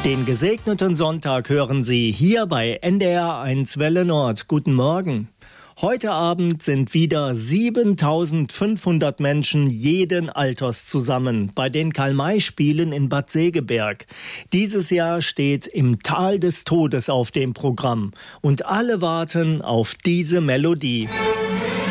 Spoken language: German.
Den gesegneten Sonntag hören Sie hier bei NDR1 Welle Nord. Guten Morgen. Heute Abend sind wieder 7.500 Menschen jeden Alters zusammen bei den Karl-May-Spielen in Bad Segeberg. Dieses Jahr steht Im Tal des Todes auf dem Programm und alle warten auf diese Melodie.